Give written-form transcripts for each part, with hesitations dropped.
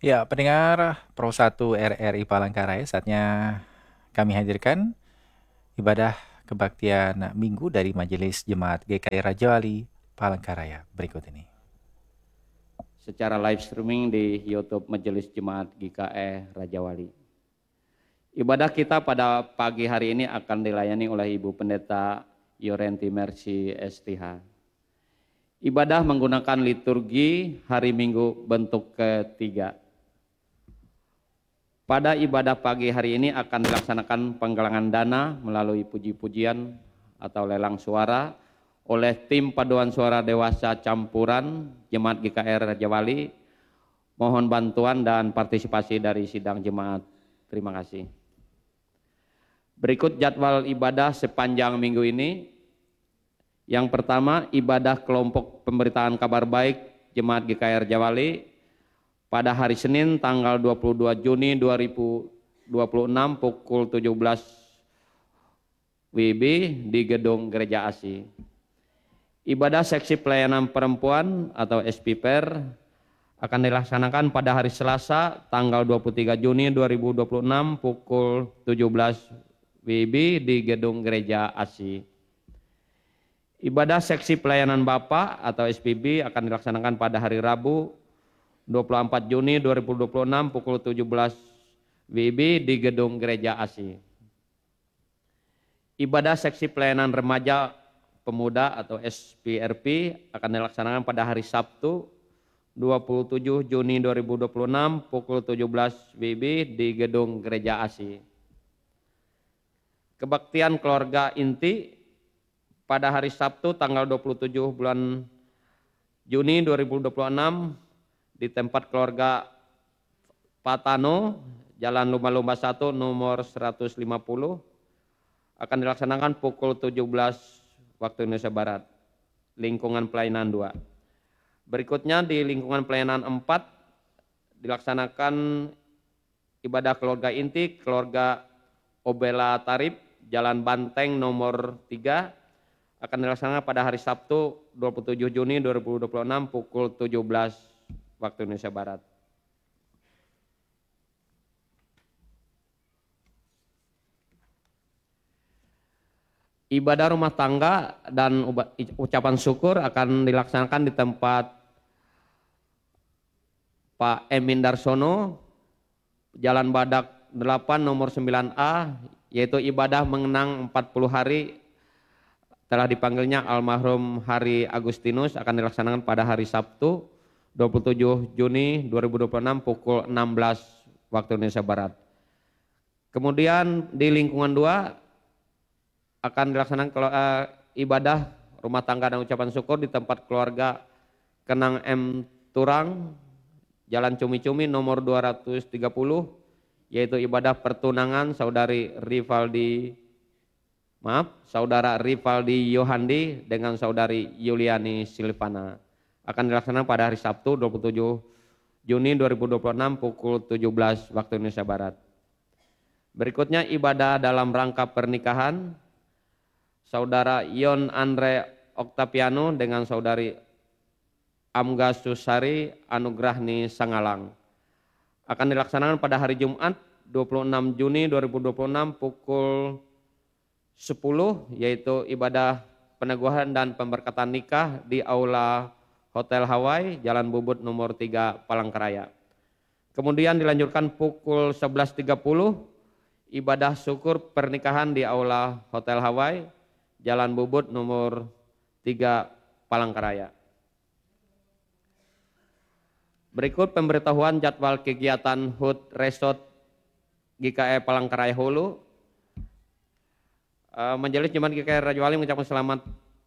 Ya, pendengar Pro 1 RRI Palangkaraya, saatnya kami hadirkan ibadah kebaktian Minggu dari Majelis Jemaat GKI Rajawali Palangkaraya berikut ini. Secara live streaming di YouTube Majelis Jemaat GKE Rajawali. Ibadah kita pada pagi hari ini akan dilayani oleh Ibu Pendeta Yorenti Mercy STH. Ibadah menggunakan liturgi hari Minggu bentuk ketiga. Pada ibadah pagi hari ini akan dilaksanakan penggalangan dana melalui puji-pujian atau lelang suara oleh tim paduan suara dewasa campuran Jemaat GKR Rajawali. Mohon bantuan dan partisipasi dari sidang jemaat. Terima kasih. Berikut jadwal ibadah sepanjang minggu ini. Yang pertama, ibadah kelompok pemberitaan kabar baik Jemaat GKR Rajawali pada hari Senin tanggal 22 Juni 2026 pukul 17 WIB di Gedung Gereja ASI. Ibadah seksi pelayanan perempuan atau SPPR akan dilaksanakan pada hari Selasa tanggal 23 Juni 2026 pukul 17 WIB di Gedung Gereja ASI. Ibadah seksi pelayanan Bapak atau SPB akan dilaksanakan pada hari Rabu 24 Juni 2026 pukul 17 WIB di Gedung Gereja ASI. Ibadah seksi pelayanan remaja pemuda atau SPRP akan dilaksanakan pada hari Sabtu 27 Juni 2026 pukul 17 WIB di Gedung Gereja ASI. Kebaktian keluarga inti pada hari Sabtu tanggal 27 bulan Juni 2026 di tempat keluarga Patano, Jalan Lumba-Lumba 1 nomor 150 akan dilaksanakan pukul 17 waktu Indonesia Barat, lingkungan pelayanan 2. Berikutnya di lingkungan pelayanan 4 dilaksanakan ibadah keluarga inti keluarga Obela Tarib, Jalan Banteng nomor 3 akan dilaksanakan pada hari Sabtu 27 Juni 2026 pukul 17 waktu Indonesia Barat. Ibadah rumah tangga dan ucapan syukur akan dilaksanakan di tempat Pak Emin Darsono, Jalan Badak 8 nomor 9A, yaitu ibadah mengenang 40 hari telah dipanggilnya almarhum Hari Agustinus akan dilaksanakan pada hari Sabtu 27 Juni 2026 pukul 16 waktu Indonesia Barat. Kemudian di lingkungan 2 akan dilaksanakan ibadah rumah tangga dan ucapan syukur di tempat keluarga Kenang M. Turang, Jalan Cumi-Cumi nomor 230, yaitu ibadah pertunangan Saudara Rivaldi Yohandi dengan Saudari Yuliani Silvana. Akan dilaksanakan pada hari Sabtu 27 Juni 2026 pukul 17 waktu Indonesia Barat. Berikutnya ibadah dalam rangka pernikahan Saudara Yon Andre Oktaviano dengan Saudari Amga Susari Anugrahni Sangalang. Akan dilaksanakan pada hari Jumat 26 Juni 2026 pukul 10, yaitu ibadah peneguhan dan pemberkatan nikah di Aula Hotel Hawaii, Jalan Bubut nomor 3 Palangkaraya. Kemudian dilanjutkan pukul 11.30, ibadah syukur pernikahan di Aula Hotel Hawaii, Jalan Bubut nomor 3 Palangkaraya. Berikut pemberitahuan jadwal kegiatan HUT Resort GKE Palangkaraya Hulu. Majelis Jemaat GKR Rajawali mengucapkan selamat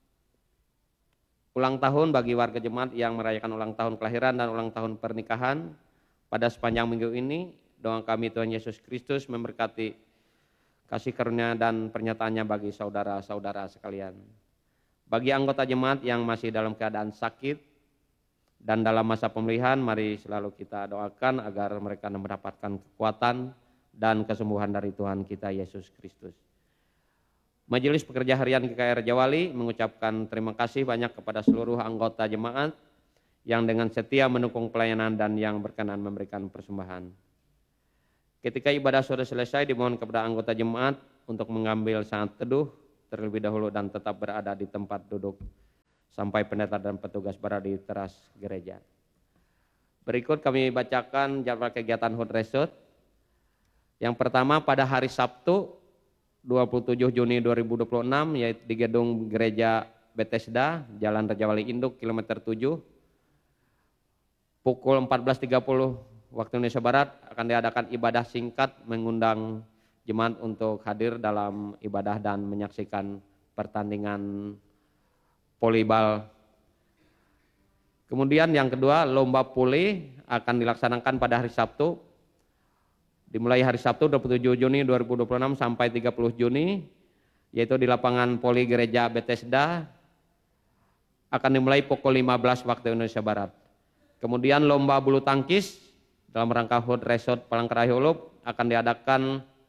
ulang tahun bagi warga jemaat yang merayakan ulang tahun kelahiran dan ulang tahun pernikahan pada sepanjang minggu ini. Doa kami Tuhan Yesus Kristus memberkati kasih karunia dan pernyataannya bagi saudara-saudara sekalian. Bagi anggota jemaat yang masih dalam keadaan sakit dan dalam masa pemulihan, mari selalu kita doakan agar mereka mendapatkan kekuatan dan kesembuhan dari Tuhan kita Yesus Kristus. Majelis Pekerja Harian GKR Rajawali mengucapkan terima kasih banyak kepada seluruh anggota jemaat yang dengan setia mendukung pelayanan dan yang berkenan memberikan persembahan. Ketika ibadah sudah selesai, dimohon kepada anggota jemaat untuk mengambil saat teduh terlebih dahulu dan tetap berada di tempat duduk sampai pendeta dan petugas berada di teras gereja. Berikut kami bacakan jadwal kegiatan Hut Resut. Yang pertama pada hari Sabtu 27 Juni 2026 yaitu di gedung Gereja Bethesda, Jalan Rajawali Induk, kilometer 7. Pukul 14.30 waktu Indonesia Barat akan diadakan ibadah singkat mengundang jemaat untuk hadir dalam ibadah dan menyaksikan pertandingan volleyball. Kemudian yang kedua, lomba puli akan dilaksanakan pada hari Sabtu. Dimulai hari Sabtu 27 Juni 2026 sampai 30 Juni, yaitu di lapangan Poli Gereja Bethesda, akan dimulai pukul 15 waktu Indonesia Barat. Kemudian lomba bulu tangkis dalam rangka Hut Resut Palangkaraya Hulup akan diadakan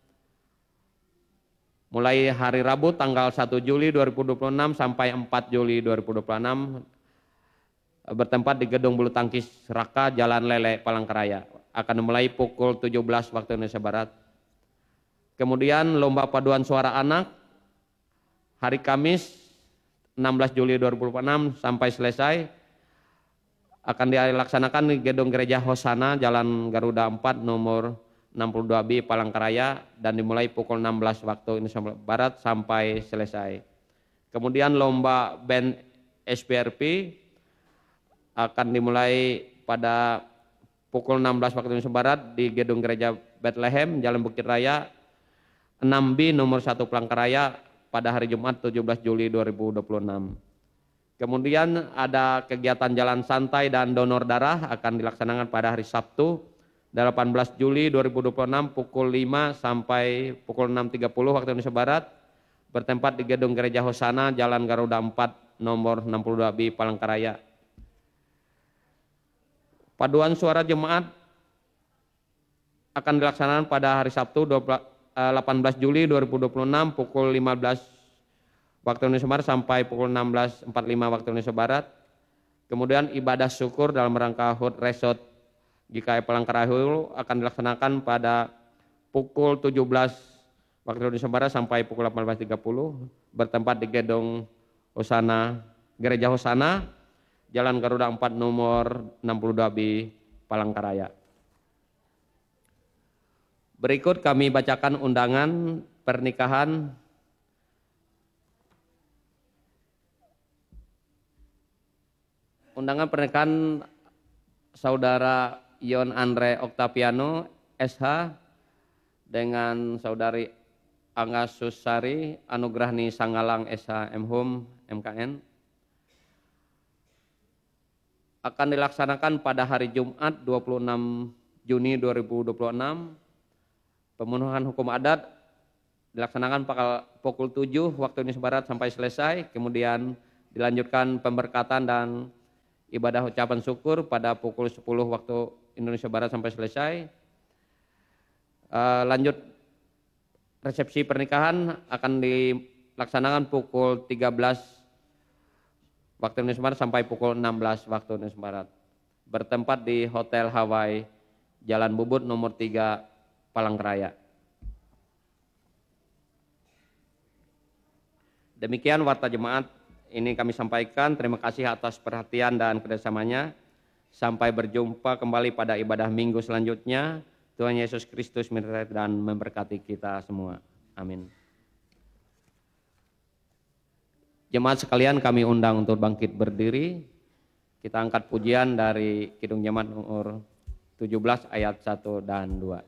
mulai hari Rabu tanggal 1 Juli 2026 sampai 4 Juli 2026 bertempat di Gedung Bulu Tangkis Raka, Jalan Lele, Palangkaraya. Akan dimulai pukul 17 waktu Indonesia Barat. Kemudian lomba paduan suara anak hari Kamis 16 Juli 2026 sampai selesai akan dilaksanakan di Gedung Gereja Hosana, Jalan Garuda 4 nomor 62B Palangkaraya dan dimulai pukul 16 waktu Indonesia Barat sampai selesai. Kemudian lomba band SPRP akan dimulai pada pukul 16 waktu Indonesia Barat di Gedung Gereja Bethlehem, Jalan Bukit Raya 6B nomor 1 Palangkaraya pada hari Jumat 17 Juli 2026. Kemudian ada kegiatan jalan santai dan donor darah akan dilaksanakan pada hari Sabtu 18 Juli 2026 pukul 5 sampai pukul 6.30 waktu Indonesia Barat bertempat di Gedung Gereja Hosana, Jalan Garuda 4 nomor 62B Palangkaraya. Paduan suara jemaat akan dilaksanakan pada hari Sabtu 18 Juli 2026 pukul 15 waktu Indonesia Barat sampai pukul 16.45 waktu Indonesia Barat. Kemudian ibadah syukur dalam rangka Hut Resut GKI Palangkaraya Hulu akan dilaksanakan pada pukul 17 waktu Indonesia Barat sampai pukul 18.30 bertempat di Gedung Hosana, Gereja Hosana, Jalan Garuda 4 nomor 62B Palangkaraya. Berikut kami bacakan undangan pernikahan Saudara Yon Andre Octaviano SH dengan Saudari Angga Susari Anugrahni Sangalang SH MHum MKN akan dilaksanakan pada hari Jumat 26 Juni 2026. Pemenuhan hukum adat dilaksanakan pukul 7 waktu Indonesia Barat sampai selesai, kemudian dilanjutkan pemberkatan dan ibadah ucapan syukur pada pukul 10 waktu Indonesia Barat sampai selesai. Lanjut resepsi pernikahan akan dilaksanakan pukul 13 waktu Indonesia Barat sampai pukul 16 waktu Indonesia Barat. Bertempat di Hotel Hawaii, Jalan Bubut nomor 3 Palangkaraya. Demikian warta jemaat ini kami sampaikan. Terima kasih atas perhatian dan kerjasamanya. Sampai berjumpa kembali pada ibadah minggu selanjutnya. Tuhan Yesus Kristus menyertai dan memberkati kita semua. Amin. Jemaat sekalian kami undang untuk bangkit berdiri. Kita angkat pujian dari Kidung Jemaat nomor 17 ayat 1 dan 2.